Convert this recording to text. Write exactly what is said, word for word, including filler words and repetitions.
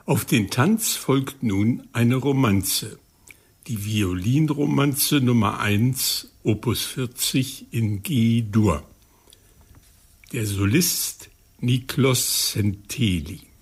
Auf den Tanz folgt nun eine Romanze, die Violinromanze Nummer eins, Opus vierzig in G-Dur. Der Solist Niklos Senteli.